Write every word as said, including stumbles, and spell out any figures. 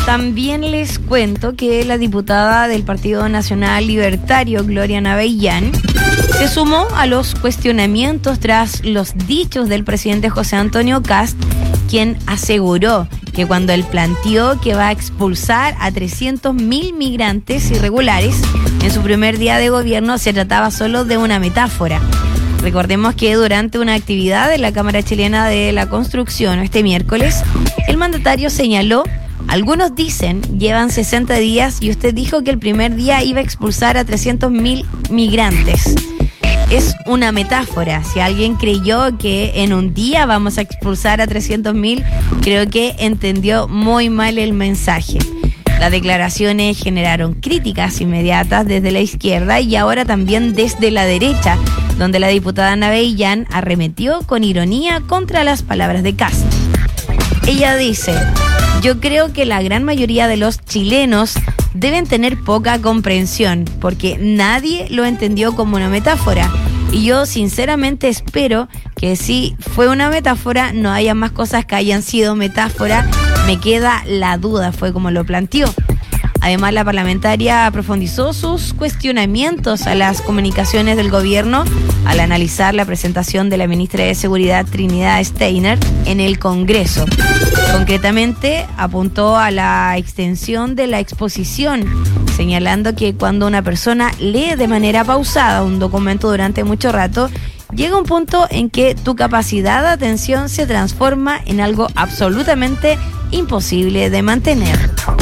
También les cuento que la diputada del Partido Nacional Libertario, Gloria Navellán, se sumó a los cuestionamientos tras los dichos del presidente José Antonio Kast, quien aseguró que cuando él planteó que va a expulsar a trescientos mil migrantes irregulares en su primer día de gobierno, se trataba solo de una metáfora. Recordemos que durante una actividad en la Cámara Chilena de la Construcción este miércoles, el mandatario señaló: algunos dicen, llevan sesenta días y usted dijo que el primer día iba a expulsar a trescientos mil migrantes. Es una metáfora. Si alguien creyó que en un día vamos a expulsar a trescientos mil, creo que entendió muy mal el mensaje. Las declaraciones generaron críticas inmediatas desde la izquierda y ahora también desde la derecha, donde la diputada Navellán arremetió con ironía contra las palabras de Kast. Ella dice: yo creo que la gran mayoría de los chilenos deben tener poca comprensión, porque nadie lo entendió como una metáfora. Y yo sinceramente espero que si fue una metáfora, no haya más cosas que hayan sido metáfora. Me queda la duda, fue como lo planteó. Además, la parlamentaria profundizó sus cuestionamientos a las comunicaciones del gobierno al analizar la presentación de la ministra de Seguridad, Trinidad Steiner, en el Congreso. Concretamente, apuntó a la extensión de la exposición, señalando que cuando una persona lee de manera pausada un documento durante mucho rato, llega un punto en que tu capacidad de atención se transforma en algo absolutamente imposible de mantener.